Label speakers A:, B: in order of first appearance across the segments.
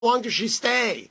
A: long does she stay?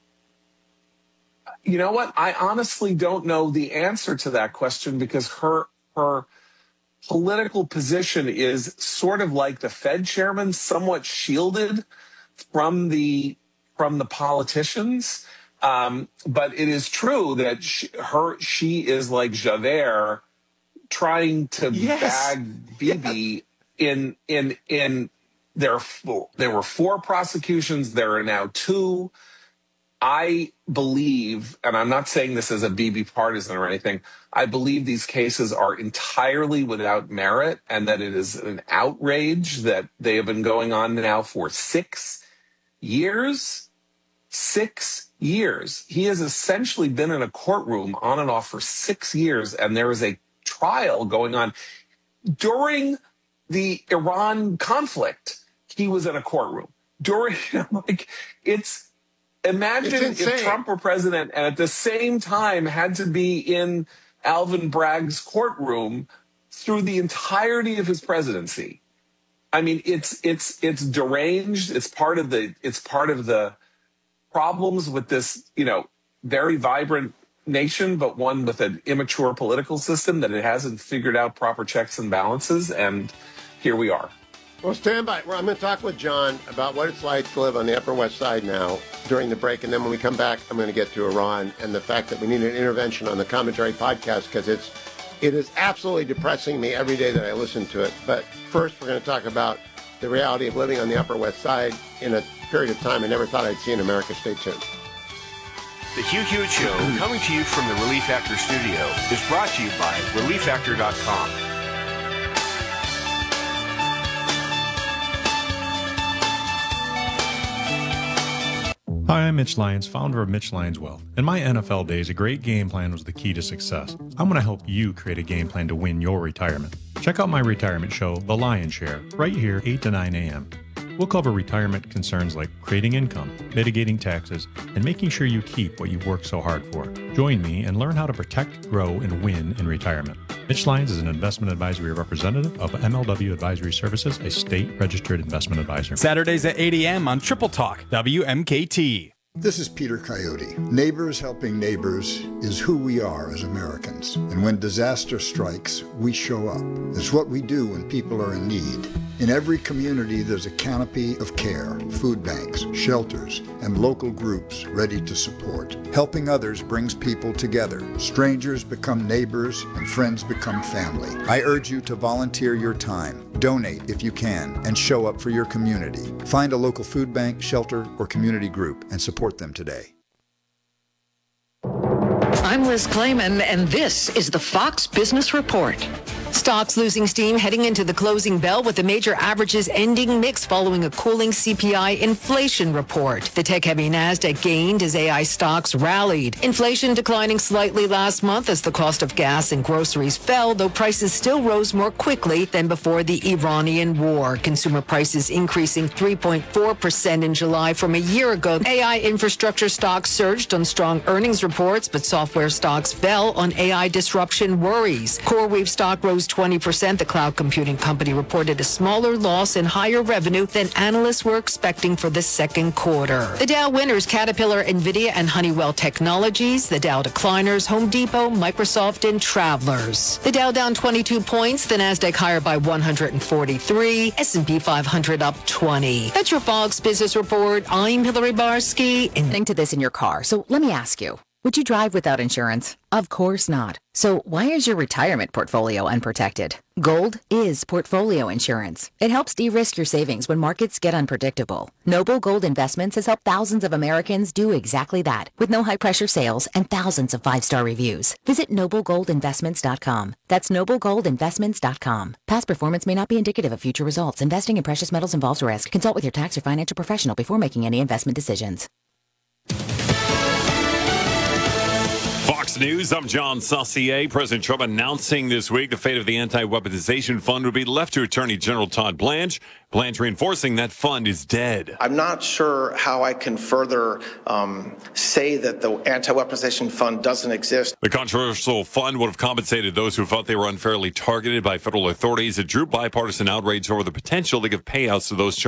B: You know what? I honestly don't know the answer to that question because her political position is sort of like the Fed chairman, somewhat shielded from the politicians. But it is true that she is like Javert trying to bag Bibi in there were 4 prosecutions. There are now 2. I believe, and I'm not saying this as a Bibi partisan or anything, I believe these cases are entirely without merit and that it is an outrage that they have been going on now for 6 years. 6 years. He has essentially been in a courtroom on and off for 6 years, and there is a trial going on. During the Iran conflict, he was in a courtroom. Imagine if Trump were president and at the same time had to be in Alvin Bragg's courtroom through the entirety of his presidency. I mean, it's deranged. It's part of the problems with this, very vibrant nation, but one with an immature political system that it hasn't figured out proper checks and balances. And here we are.
A: Well, stand by. I'm going to talk with John about what it's like to live on the Upper West Side now during the break. And then when we come back, I'm going to get to Iran and the fact that we need an intervention on the Commentary podcast because it is absolutely depressing me every day that I listen to it. But first, we're going to talk about the reality of living on the Upper West Side in a period of time I never thought I'd see in America. Stay tuned.
C: The Hugh Hewitt Show, coming to you from the Relief Factor studio, is brought to you by ReliefFactor.com.
D: Hi, I'm Mitch Lyons, founder of Mitch Lyons Wealth. In my NFL days, a great game plan was the key to success. I'm going to help you create a game plan to win your retirement. Check out my retirement show, The Lion's Share, right here, 8 to 9 a.m. We'll cover retirement concerns like creating income, mitigating taxes, and making sure you keep what you've worked so hard for. Join me and learn how to protect, grow, and win in retirement. Mitch Lyons is an investment advisory representative of MLW Advisory Services, a state-registered investment advisor.
E: Saturdays at 8 a.m. on Triple Talk, WMKT.
F: This is Peter Coyote. Neighbors helping neighbors is who we are as Americans. And when disaster strikes, we show up. It's what we do when people are in need. In every community, there's a canopy of care, food banks, shelters, and local groups ready to support. Helping others brings people together. Strangers become neighbors, and friends become family. I urge you to volunteer your time, donate if you can, and show up for your community. Find a local food bank, shelter, or community group and support them today.
G: I'm Liz Clayman, and this is the Fox Business Report. Stocks losing steam heading into the closing bell with the major averages ending mixed following a cooling CPI inflation report. The tech-heavy Nasdaq gained as AI stocks rallied. Inflation declining slightly last month as the cost of gas and groceries fell, though prices still rose more quickly than before the Iranian war. Consumer prices increasing 3.4% in July from a year ago. AI infrastructure stocks surged on strong earnings reports, but software stocks fell on AI disruption worries. CoreWeave stock rose 20%. The cloud computing company reported a smaller loss and higher revenue than analysts were expecting for the second quarter. The Dow winners, Caterpillar, NVIDIA, and Honeywell Technologies. The Dow decliners, Home Depot, Microsoft, and Travelers. The Dow down 22 points. The Nasdaq higher by 143. S&P 500 up 20. That's your Fox Business Report. I'm Hillary Barsky.
H: Listening to this in your car. So let me ask you, would you drive without insurance? Of course not. So why is your retirement portfolio unprotected? Gold is portfolio insurance. It helps de-risk your savings when markets get unpredictable. Noble Gold Investments has helped thousands of Americans do exactly that with no high-pressure sales and thousands of 5-star reviews. Visit NobleGoldInvestments.com. That's NobleGoldInvestments.com. Past performance may not be indicative of future results. Investing in precious metals involves risk. Consult with your tax or financial professional before making any investment decisions.
I: Fox News, I'm John Saucier. President Trump announcing this week the fate of the anti-weaponization fund would be left to Attorney General Todd Blanche. Blanche reinforcing that fund is dead.
J: I'm not sure how I can further say that the anti-weaponization fund doesn't exist.
I: The controversial fund would have compensated those who felt they were unfairly targeted by federal authorities. It drew bipartisan outrage over the potential to give payouts to those